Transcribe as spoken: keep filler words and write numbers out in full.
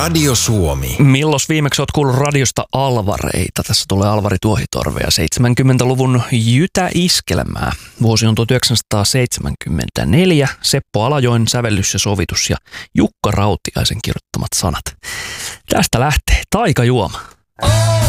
Radio Suomi. Milloin viimeksi oot kuullut radiosta alvareita? Tässä tulee Alvari Tuohitorve ja seitsemänkymmentäluvun jytäiskelmää. Vuosi on tuhatyhdeksänsataaseitsemänkymmentäneljä. Seppo Alajoen sävellys ja sovitus ja Jukka Rautiaisen kirjoittamat sanat. Tästä lähtee Taikajuoma.